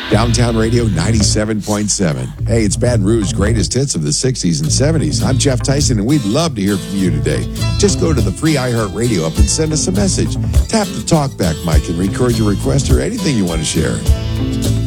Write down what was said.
Downtown Radio 97.7. Hey, it's Baton Rouge's greatest hits of the 60s and 70s. I'm Jeff Tyson, and we'd love to hear from you today. Just go to the free iHeartRadio app and send us a message. Tap the talkback mic and record your request or anything you want to share.